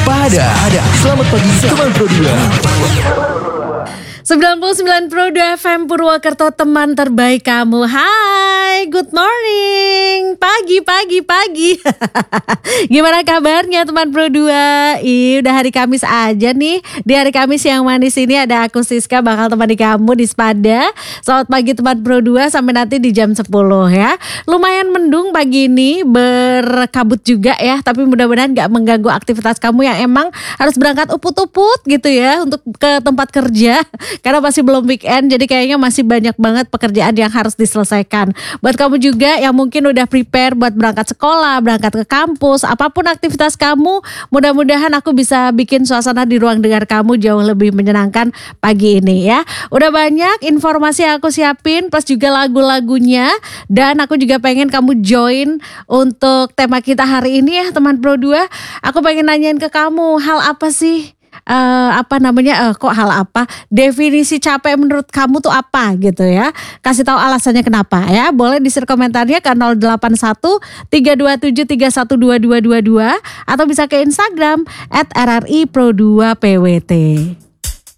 Pada Selamat pagi teman Pro 99 Pro 2 FM Purwokerto, teman terbaik kamu. Hai, good morning. Pagi. Gimana kabarnya teman Pro 2? Udah hari Kamis aja nih. Di hari Kamis yang manis ini ada aku Siska bakal temani kamu di Sepada. Selamat pagi teman Pro 2 sampai nanti di jam 10 ya. Lumayan mendung pagi ini, berkabut juga ya. Tapi mudah-mudahan gak mengganggu aktivitas kamu yang emang harus berangkat uput-uput gitu ya untuk ke tempat kerja. Karena masih belum weekend, jadi kayaknya masih banyak banget pekerjaan yang harus diselesaikan. Buat kamu juga yang mungkin udah prepare buat berangkat sekolah, berangkat ke kampus, apapun aktivitas kamu, mudah-mudahan aku bisa bikin suasana di ruang dengar kamu jauh lebih menyenangkan pagi ini ya. Udah banyak informasi yang aku siapin, plus juga lagu-lagunya, dan aku juga pengen kamu join untuk tema kita hari ini ya teman Pro 2. Aku pengen nanyain ke kamu, hal apa sih? Definisi capek menurut kamu tuh apa gitu ya? Kasih tahu alasannya kenapa ya. Boleh di-share komentarnya ke 081 327 312222 atau bisa ke Instagram @rripro2pwt.